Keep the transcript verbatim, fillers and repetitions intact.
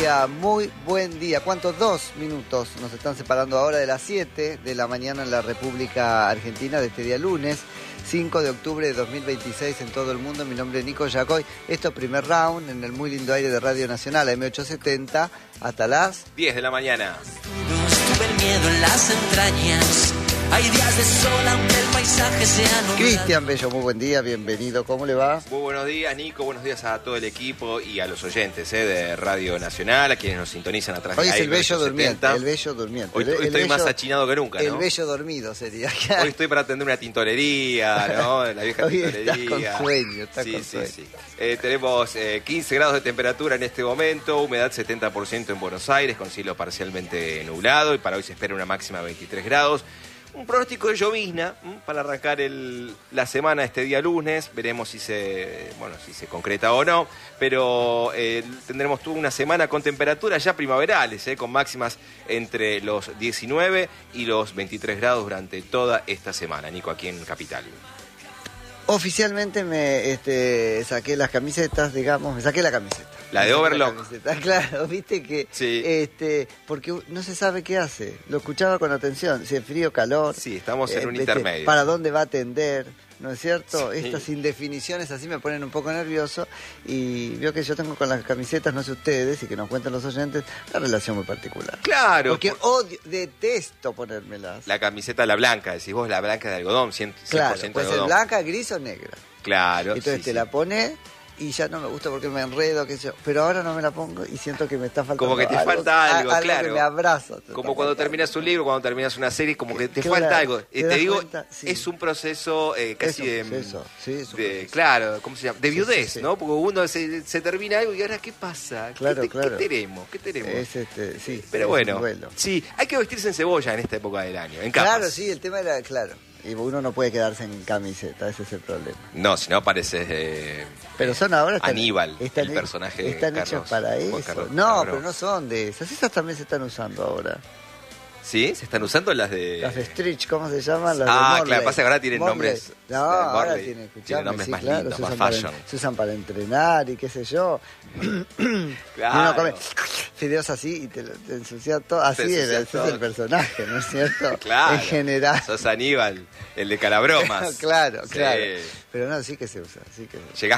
día, muy buen día. ¿Cuántos? Dos minutos nos están separando ahora de las siete de la mañana en la República Argentina de este día lunes, cinco de octubre de dos mil veintiséis en todo el mundo. Mi nombre es Nico Yacoy. Esto es Primer Round en el muy lindo aire de Radio Nacional, M ochocientos setenta, hasta las diez de la mañana. Tuve el miedo en las entrañas. Hay días de sol aunque el paisaje sea nublado. Cristian Bello, muy buen día, bienvenido. ¿Cómo le va? Muy buenos días, Nico. Buenos días a todo el equipo y a los oyentes eh, de Radio Nacional, a quienes nos sintonizan atrás Hoy de es el Bello durmiente, setenta. el Bello durmiente. Hoy, el, hoy el estoy bello, más achinado que nunca, ¿no? El Bello dormido sería. Hoy estoy para atender una tintorería, ¿no? La vieja Hoy tintorería. está con sueño, está sí, con sí, sueño. sí. Eh, tenemos eh, quince grados de temperatura en este momento, humedad setenta por ciento en Buenos Aires, con cielo parcialmente nublado, y para hoy se espera una máxima de veintitrés grados. Un pronóstico de llovizna ¿m? para arrancar el, la semana este día lunes. Veremos si se bueno si se concreta o no. Pero eh, tendremos toda una semana con temperaturas ya primaverales, ¿eh? con máximas entre los diecinueve y los veintitrés grados durante toda esta semana, Nico, aquí en Capital. Oficialmente me este, saqué las camisetas, digamos, me saqué la camiseta. La de Me saqué Overlock. la camiseta. Claro, viste que, Sí. este, porque no se sabe qué hace. Lo escuchaba con atención, si es frío, calor. Sí, estamos en eh, un viste, intermedio. ¿Para dónde va a atender? ¿No es cierto? Sí. Estas indefiniciones así me ponen un poco nervioso. Y veo que yo tengo con las camisetas, no sé ustedes, y que nos cuentan los oyentes, una relación muy particular. Claro. Porque por- odio, detesto ponérmelas. La camiseta, la blanca, decís vos, la blanca de algodón, cien por ciento Claro, de puede ser algodón. blanca, gris o negra. Claro. Entonces sí, te sí. la pone y ya no me gusta porque me enredo, qué sé yo. Pero ahora no me la pongo y siento que me está faltando Como que te falta algo, a- claro. que me abraza. Como cuando terminas un libro, cuando terminas una serie, como que te Claro, falta algo. ¿te Eh, te das digo, cuenta? Sí. es un proceso eh, casi Es un de, proceso, sí, es un de- proceso. claro, ¿cómo se llama? De Sí, viudez, sí, sí. ¿no? Porque uno se, se termina algo y ahora ¿qué pasa? ¿Qué Claro, te- claro. ¿Qué tenemos? ¿Qué tenemos? Es este, sí, Pero es bueno, un duelo. sí, hay que vestirse en cebolla en esta época del año, en capas. Claro, sí, el tema era, claro. Y uno no puede quedarse en camiseta, ese es el problema. No, si no pareces eh, Pero son ahora... Están, Aníbal, están el he- personaje de Están Carlos- hechos para Juan eso. Carlos- no, Carlos. pero no son de esas. Esas también se están usando ahora. ¿Sí? ¿Se están usando las de...? Las de Stretch, ¿cómo se llaman? Las de Ah, Morley. claro, pasa que ahora tienen Morley. nombres, No, eh, ahora Morley, tienen, escuchame, tienen nombres sí, más claro, lindos, se más usan para- fashion. se usan para entrenar y qué sé yo. Claro. Y uno come fideos así y te, lo- te ensucia todo. Así Te ensucia era, ese todo. es el personaje, ¿no es cierto? Claro. En general. Sos Aníbal, el de Calabromas. Claro, Sí. claro. Pero no, sí que se usa, sí que se usa. Llegás